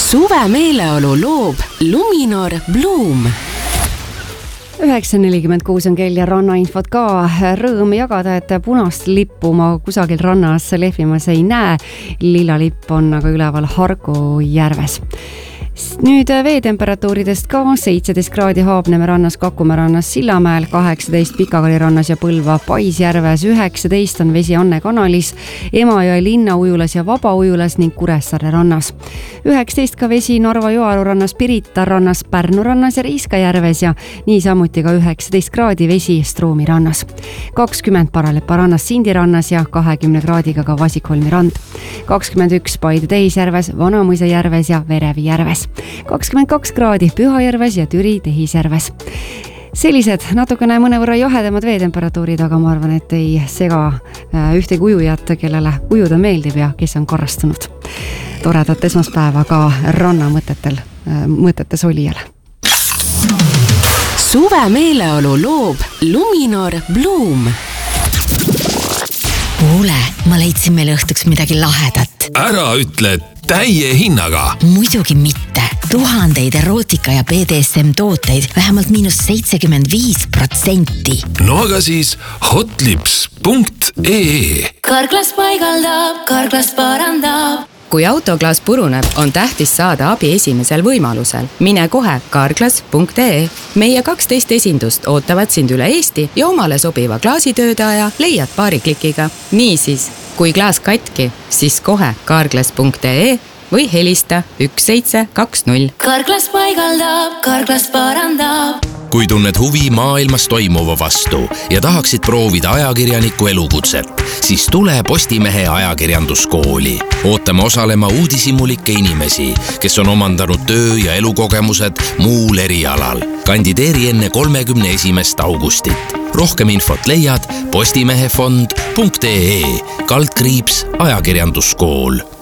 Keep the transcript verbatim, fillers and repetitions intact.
Suve meeleolu loob Luminor Bloom. üheksa nelikümmend kuus on kell ja rannainfot ka. Rõõm jagada, et punast lippu ma kusagil rannas lehvimas ei näe. Lilla lipp on aga üleval Harku järves. Nüüd veetemperatuuridest ka seitseteist kraadi Haapneme rannas, Kakumäe rannas, Sillamäel, kaheksateist Pikakari rannas ja Põlva Paisjärves, üheksateist on vesi Anne kanalis, Emajõe linnaujulas ja Vabaujulas ning Kuressaare rannas. üheksateist ka vesi Narva Joaru rannas, Pirita rannas, Pärnu rannas ja Riiskajärves ja niisamuti ka üheksateist kraadi vesi Stroomi rannas. kakskümmend Paralepa rannas, Sindi rannas ja kahekümne kraadiga ka Vasikholmi rand. kakskümmend üks Paide Tehisjärves, Vanamõisa järves ja Verevi järves. kakskümmend kaks kraadi Pühajärves ja Türi Tehisjärves. Sellised natukene mõnevõrra jahedamad veetemperatuurid, aga ma arvan, et ei sega ühtegi ujujat, kellele ujuda meeldib ja kes on korrastunud. Toredat esmaspäeva ka ranna mõtetel, mõtetes olijale. Suve meeleolu loob Luminor Bloom. Kuule, ma leidsin meile õhtuks midagi lahedat. Ära ütle täie hinnaga. Muidugi mitte. Tuhandeid erootika ja B D S M tooteid vähemalt miinus seitsekümmend viis protsenti. No aga siis hotlips punkt ee. Karklas paigaldab, Karklas parandab. Kui autoklaas puruneb, on tähtis saada abi esimesel võimalusel. Mine kohe karklas punkt ee. Meie kaksteist esindust ootavad sind üle Eesti ja omale sobiva klaasitöödaja leiad paari klikiga. Niisiis, kui klaas katki, siis kohe karklas punkt ee või helista üks seitse kaks null. Karklas paigaldab, Karklas parandab. Kui tunned huvi maailmas toimuva vastu ja tahaksid proovida ajakirjaniku elukutset, siis tule Postimehe ajakirjanduskooli. Ootame osalema uudishimulikke inimesi, kes on omandanud töö- ja elukogemused muul erialal. Kandideeri enne kolmekümne esimest augustit. Rohkem infot leiad postimehefond punkt ee kaldkriips ajakirjanduskool.